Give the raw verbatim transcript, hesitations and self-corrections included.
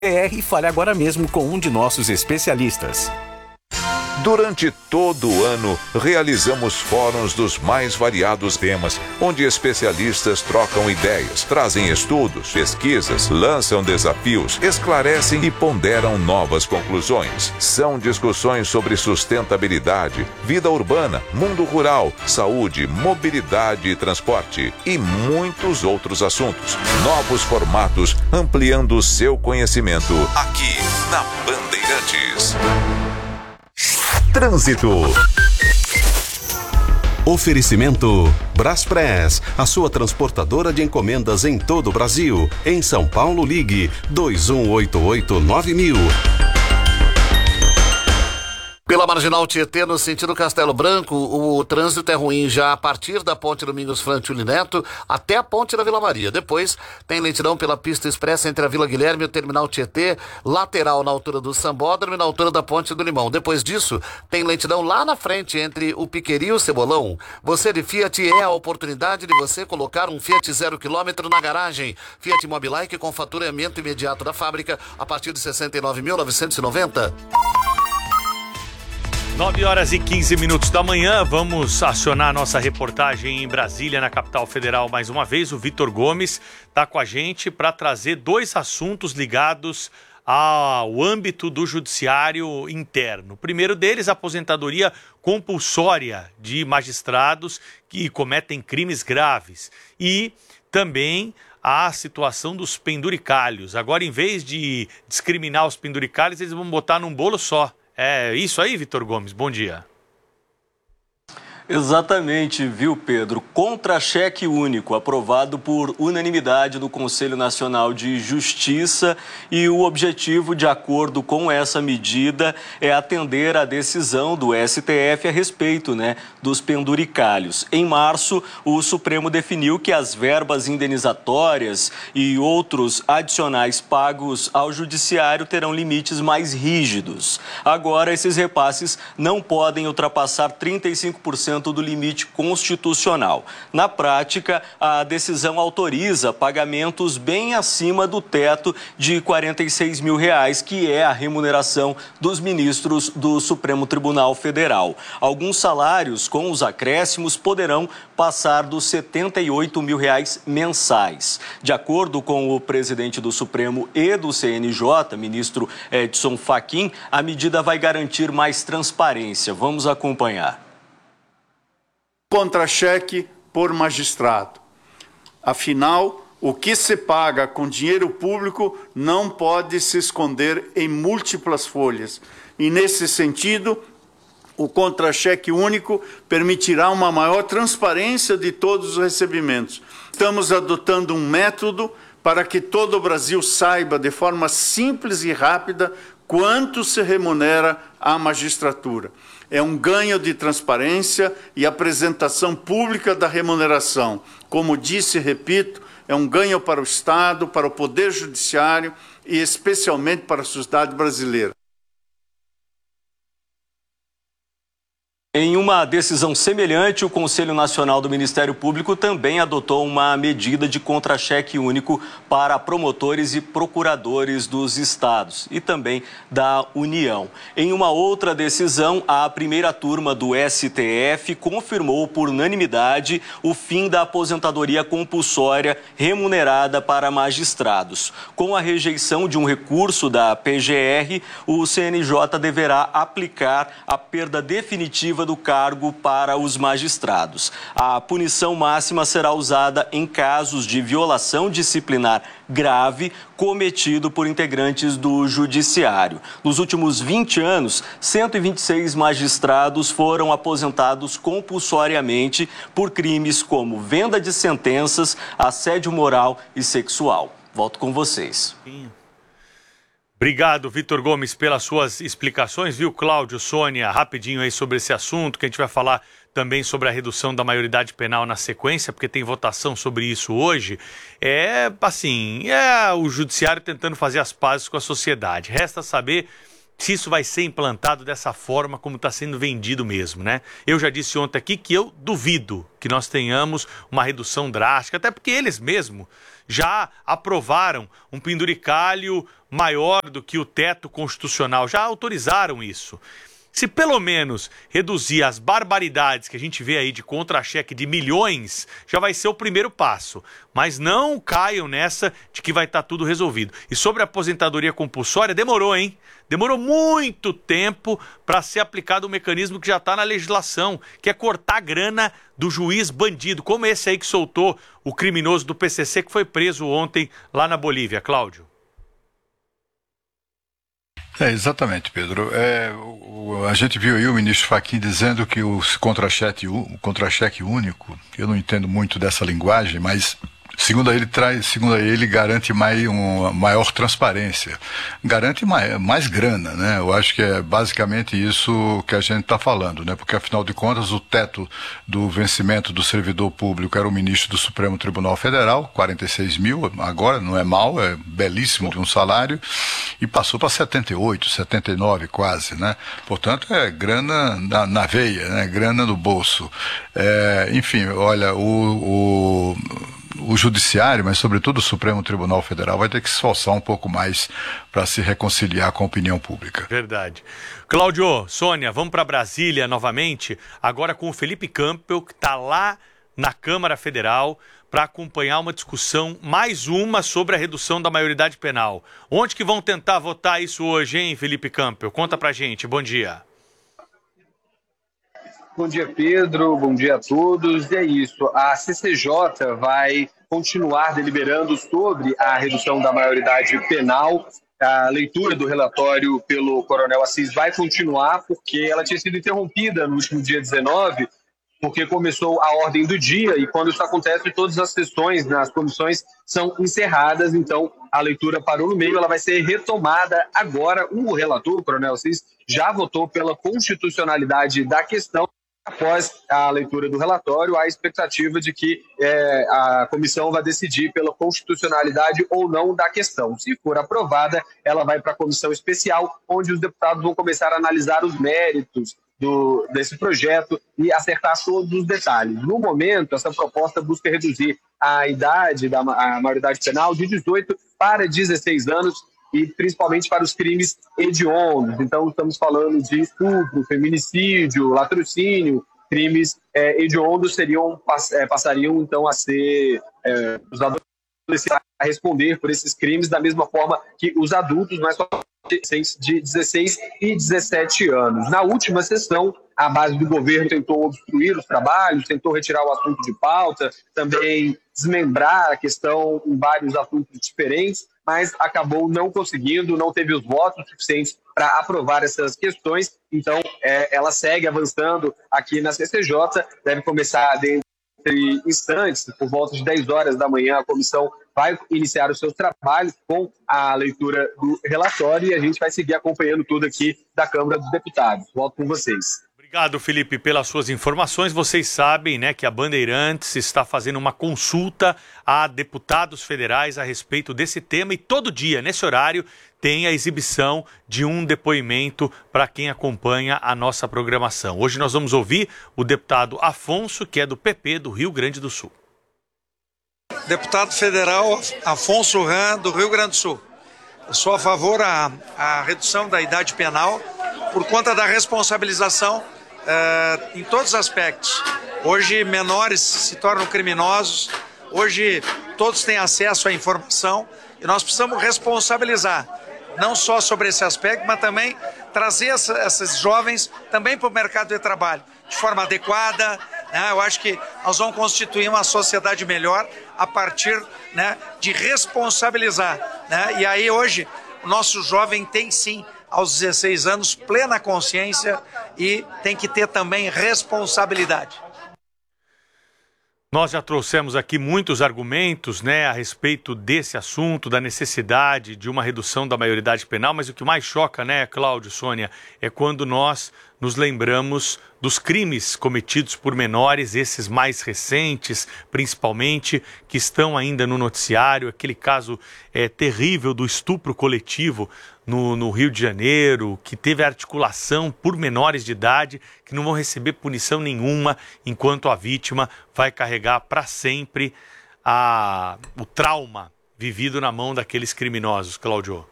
e fale agora mesmo com um de nossos especialistas. Durante todo o ano, realizamos fóruns dos mais variados temas, onde especialistas trocam ideias, trazem estudos, pesquisas, lançam desafios, esclarecem e ponderam novas conclusões. São discussões sobre sustentabilidade, vida urbana, mundo rural, saúde, mobilidade e transporte e muitos outros assuntos. Novos formatos, ampliando o seu conhecimento aqui na Bandeirantes. Trânsito. Oferecimento Braspress, a sua transportadora de encomendas em todo o Brasil. Em São Paulo, ligue dois um oito oito nove mil. Pela Marginal Tietê, no sentido Castelo Branco, o trânsito é ruim já a partir da Ponte Domingos Frantuli Neto até a Ponte da Vila Maria. Depois tem lentidão pela pista expressa entre a Vila Guilherme e o Terminal Tietê, lateral na altura do Sambódromo e na altura da Ponte do Limão. Depois disso, tem lentidão lá na frente entre o Piqueri e o Cebolão. Você de Fiat, é a oportunidade de você colocar um Fiat zero quilômetro na garagem. Fiat Mobilike com faturamento imediato da fábrica a partir de sessenta e nove mil novecentos e noventa. nove horas e quinze minutos da manhã, vamos acionar a nossa reportagem em Brasília, na capital federal, mais uma vez. O Vitor Gomes está com a gente para trazer dois assuntos ligados ao âmbito do judiciário interno. O primeiro deles, a aposentadoria compulsória de magistrados que cometem crimes graves. E também a situação dos penduricalhos. Agora, em vez de discriminar os penduricalhos, eles vão botar num bolo só. É isso aí, Vitor Gomes, bom dia. Exatamente, viu, Pedro? Contra-cheque único, aprovado por unanimidade no Conselho Nacional de Justiça, e o objetivo, de acordo com essa medida, é atender a decisão do S T F a respeito, né, dos penduricalhos. Em março, o Supremo definiu que as verbas indenizatórias e outros adicionais pagos ao Judiciário terão limites mais rígidos. Agora, esses repasses não podem ultrapassar trinta e cinco por cento do limite constitucional. Na prática, a decisão autoriza pagamentos bem acima do teto de quarenta e seis mil reais, que é a remuneração dos ministros do Supremo Tribunal Federal. Alguns salários com os acréscimos poderão passar dos setenta e oito mil reais mensais. De acordo com o presidente do Supremo e do C N J, ministro Edson Fachin, a medida vai garantir mais transparência. Vamos acompanhar. Contra-cheque por magistrado. Afinal, o que se paga com dinheiro público não pode se esconder em múltiplas folhas. E, nesse sentido, o contra-cheque único permitirá uma maior transparência de todos os recebimentos. Estamos adotando um método para que todo o Brasil saiba, de forma simples e rápida, quanto se remunera a magistratura. É um ganho de transparência e apresentação pública da remuneração. Como disse e repito, é um ganho para o Estado, para o Poder Judiciário e especialmente para a sociedade brasileira. Em uma decisão semelhante, o Conselho Nacional do Ministério Público também adotou uma medida de contra-cheque único para promotores e procuradores dos estados e também da União. Em uma outra decisão, a primeira turma do S T F confirmou por unanimidade o fim da aposentadoria compulsória remunerada para magistrados. Com a rejeição de um recurso da P G R, o C N J deverá aplicar a perda definitiva do cargo para os magistrados. A punição máxima será usada em casos de violação disciplinar grave cometido por integrantes do Judiciário. Nos últimos vinte anos, cento e vinte e seis magistrados foram aposentados compulsoriamente por crimes como venda de sentenças, assédio moral e sexual. Volto com vocês. Obrigado, Vitor Gomes, pelas suas explicações, viu, Cláudio, Sônia, rapidinho aí sobre esse assunto, que a gente vai falar também sobre a redução da maioridade penal na sequência, porque tem votação sobre isso hoje. É, assim, é o judiciário tentando fazer as pazes com a sociedade. Resta saber se isso vai ser implantado dessa forma como está sendo vendido mesmo, né? Eu já disse ontem aqui que eu duvido que nós tenhamos uma redução drástica, até porque eles mesmos já aprovaram um penduricalho maior do que o teto constitucional, já autorizaram isso. Se pelo menos reduzir as barbaridades que a gente vê aí de contra-cheque de milhões, já vai ser o primeiro passo. Mas não caiam nessa de que vai estar tudo resolvido. E sobre a aposentadoria compulsória, demorou, hein? Demorou muito tempo para ser aplicado um mecanismo que já está na legislação, que é cortar a grana do juiz bandido, como esse aí que soltou o criminoso do P C C que foi preso ontem lá na Bolívia. Cláudio. É, exatamente, Pedro. É, o, a gente viu aí o ministro Fachin dizendo que o contra-cheque, o contra-cheque único, eu não entendo muito dessa linguagem, mas segundo ele, traz, segundo ele garante mais uma maior transparência, garante mais, mais grana, né? Eu acho que é basicamente isso que a gente está falando, né? Porque afinal de contas o teto do vencimento do servidor público era o ministro do Supremo Tribunal Federal, quarenta e seis mil, agora não é mal, é belíssimo de um salário, e passou para setenta e oito, setenta e nove quase, né? Portanto é grana na, na veia, né? Grana no bolso. É, enfim, olha, o... o O judiciário, mas sobretudo o Supremo Tribunal Federal, vai ter que se esforçar um pouco mais para se reconciliar com a opinião pública. Verdade. Cláudio, Sônia, vamos para Brasília novamente, agora com o Felipe Campbell, que está lá na Câmara Federal para acompanhar uma discussão, mais uma, sobre a redução da maioridade penal. Onde que vão tentar votar isso hoje, hein, Felipe Campbell? Conta pra gente. Bom dia. Bom dia, Pedro. Bom dia a todos. E é isso. A C C J vai continuar deliberando sobre a redução da maioridade penal. A leitura do relatório pelo Coronel Assis vai continuar porque ela tinha sido interrompida no último dia dezenove, porque começou a ordem do dia e quando isso acontece, todas as sessões nas comissões são encerradas, então a leitura parou no meio, ela vai ser retomada agora. O relator, o Coronel Assis, já votou pela constitucionalidade da questão. Após a leitura do relatório, há a expectativa de que é, a comissão vai decidir pela constitucionalidade ou não da questão. Se for aprovada, ela vai para a comissão especial, onde os deputados vão começar a analisar os méritos do, desse projeto e acertar todos os detalhes. No momento, essa proposta busca reduzir a idade da a maioridade penal de dezoito para dezesseis anos, e principalmente para os crimes hediondos. Então, estamos falando de estupro, feminicídio, latrocínio, crimes é, hediondos seriam, pass, é, passariam, então, a ser é, os adolescentes a responder por esses crimes da mesma forma que os adultos, mas só de dezesseis e dezessete anos. Na última sessão, a base do governo tentou obstruir os trabalhos, tentou retirar o assunto de pauta, também desmembrar a questão em vários assuntos diferentes, mas acabou não conseguindo, não teve os votos suficientes para aprovar essas questões. Então, é, ela segue avançando aqui na C C J, deve começar dentro de instantes, por volta de dez horas da manhã, a comissão vai iniciar os seus trabalhos com a leitura do relatório e a gente vai seguir acompanhando tudo aqui da Câmara dos Deputados. Volto com vocês. Obrigado, Felipe, pelas suas informações. Vocês sabem, né, que a Bandeirantes está fazendo uma consulta a deputados federais a respeito desse tema e todo dia, nesse horário, tem a exibição de um depoimento para quem acompanha a nossa programação. Hoje nós vamos ouvir o deputado Afonso, que é do P P do Rio Grande do Sul. Deputado federal Afonso Ram, do Rio Grande do Sul. Eu sou a favor da a redução da idade penal por conta da responsabilização Uh, em todos os aspectos. Hoje menores se tornam criminosos, hoje todos têm acesso à informação e nós precisamos responsabilizar, não só sobre esse aspecto, mas também trazer essa, esses jovens também para o mercado de trabalho, de forma adequada, né? Eu acho que nós vamos constituir uma sociedade melhor a partir, né, de responsabilizar, né? E aí hoje o nosso jovem tem sim, aos dezesseis anos, plena consciência e tem que ter também responsabilidade. Nós já trouxemos aqui muitos argumentos, né, a respeito desse assunto, da necessidade de uma redução da maioridade penal, mas o que mais choca, né, Cláudio, Sônia, é quando nós nos lembramos dos crimes cometidos por menores, esses mais recentes, principalmente, que estão ainda no noticiário, aquele caso é, terrível do estupro coletivo no, no Rio de Janeiro, que teve articulação por menores de idade, que não vão receber punição nenhuma, enquanto a vítima vai carregar para sempre a, o trauma vivido na mão daqueles criminosos, Cláudio?